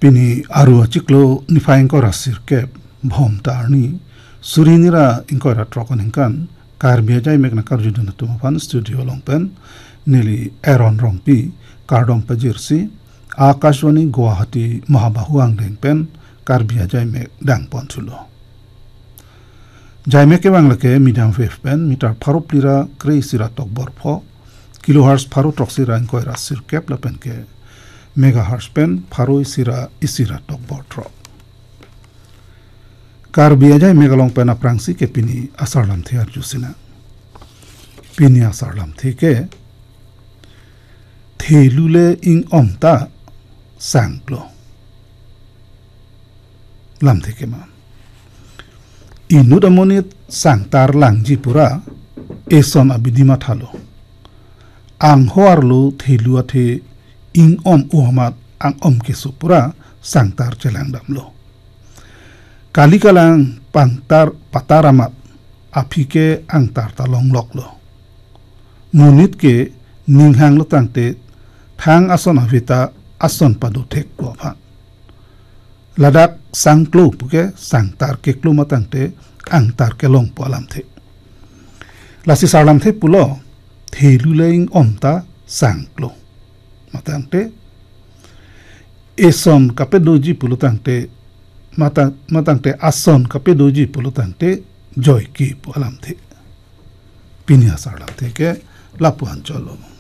Pini aru achiklo nifaingko rasir ke bom tarni surinira ingkora trokoningkan karbia mekna karjudun tumafan studio longpen nili Aaron Rompi kardom pajirsi Akashwani Guwahati Mahabahuang dengpen karbia mek dang pontulo Jaime ke banglake medium wave pen mitar pharup lira krei sira tok borpho kilohertz pharu troksira ingkoi rasir kep lapen ke megahertz pen pharu sira isira tok bortro karbia jai megalong pen aprangsi ke pini asarlam the arjusina pini asarlam the ke thelule ing omta sangplo lam the ke ma Inudamonit sangtar langji pura eson abidima thalo ang hoarlo thelua the ing uhamat ang kesu pura sangtar celangdamlo kalikalang pangtar pataramat apike ang tartalong loklo munit ke ninghang lo tangte thang ason avita ason padu thek ko phan ladak sangklo puke sangtar keklo matangte ang tar kelong polam the lasi sarlam the pulo theluleing omta sangklo matangte eson kapedoji pulo tangte matangte ason kapedoji pulo tangte joy ki polam the pinia sarlam the ke lapuan cholo